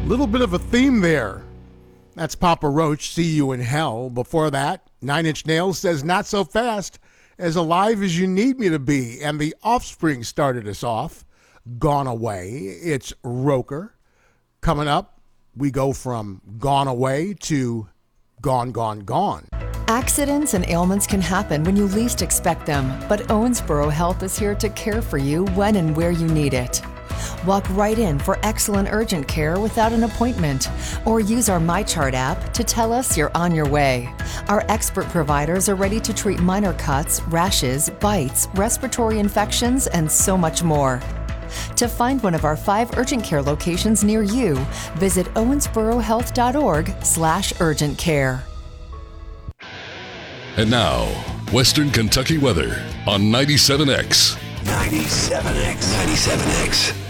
Little bit of a theme there. That's Papa Roach, See You in Hell. Before that, Nine Inch Nails says Not So Fast, As Alive as You Need Me to Be. And The Offspring started us off, Gone Away. It's Roker. Coming up, we go from Gone Away to Gone, Gone, Gone. Accidents and ailments can happen when you least expect them, but Owensboro Health is here to care for you when and where you need it. Walk right in for excellent urgent care without an appointment, or use our MyChart app to tell us you're on your way. Our expert providers are ready to treat minor cuts, rashes, bites, respiratory infections, and so much more. To find one of our 5 urgent care locations near you, visit owensborohealth.org/urgent care. And now, Western Kentucky weather on 97X. 97X.